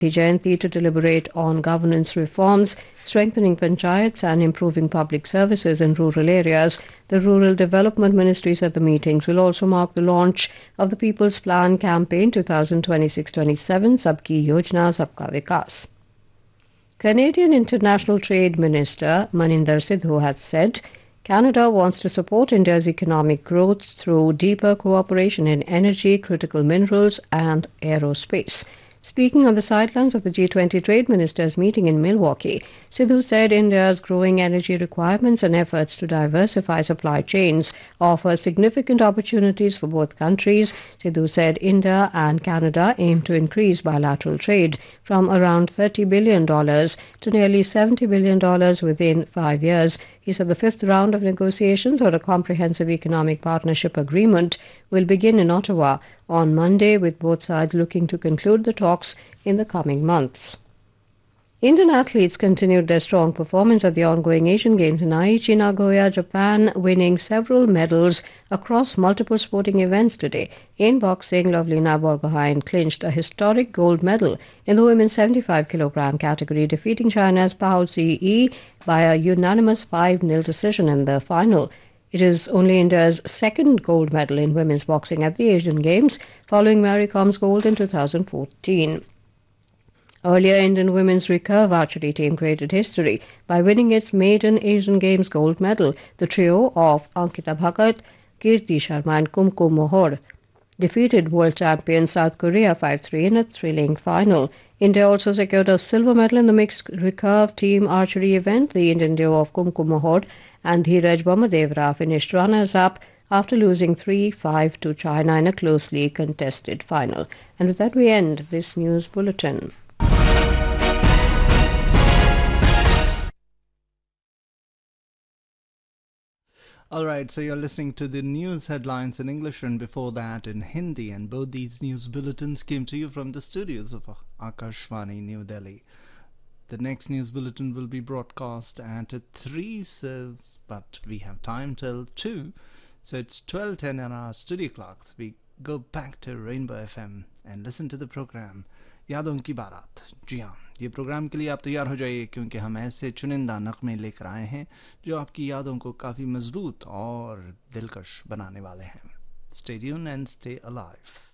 Jayanti to deliberate on governance reforms, strengthening panchayats and improving public services in rural areas. The Rural Development Ministries at the meetings will also mark the launch of the People's Plan campaign 2026-27, Sabki Yojna Sabka Vikas. Canadian International Trade Minister Maninder Sidhu has said Canada wants to support India's economic growth through deeper cooperation in energy, critical minerals and aerospace. Speaking on the sidelines of the G20 trade ministers meeting in Milwaukee, Sidhu said India's growing energy requirements and efforts to diversify supply chains offer significant opportunities for both countries. Sidhu said India and Canada aim to increase bilateral trade from around $30 billion to nearly $70 billion within 5 years. He said the fifth round of negotiations on a comprehensive economic partnership agreement will begin in Ottawa on Monday, with both sides looking to conclude the talks in the coming months. Indian athletes continued their strong performance at the ongoing Asian Games in Aichi, Nagoya, Japan, winning several medals across multiple sporting events today. In boxing, Lovelina Borgohain clinched a historic gold medal in the women's 75 kg category, defeating China's Pao Ziyi by a unanimous 5-0 decision in the final. It is only India's second gold medal in women's boxing at the Asian Games, following Mary Com's gold in 2014. Earlier, Indian women's recurve archery team created history by winning its maiden Asian Games gold medal. The trio of Ankita Bhagat, Kirti Sharma and Kumkum Mohor defeated world champion South Korea 5-3 in a thrilling final. India also secured a silver medal in the mixed recurve team archery event. The Indian duo of Kumkum Mohor and Dheeraj Bommadevra finished runners-up after losing 3-5 to China in a closely contested final. And with that, we end this news bulletin. Alright, so you're listening to the news headlines in English and before that in Hindi, and both these news bulletins came to you from the studios of Akashvani, New Delhi. The next news bulletin will be broadcast at 3, but we have time till 2, so it's 12:10 on our studio clocks. We go back to Rainbow FM and listen to the program यादों की बारात. जी हाँ, ये programme के लिए आप तैयार हो जाइए, क्योंकि हम ऐसे चुनिंदा नगमे लेकर आए हैं जो आपकी यादों को काफ़ी मजबूत और दिलकश बनाने वाले हैं. Stay tuned and stay alive.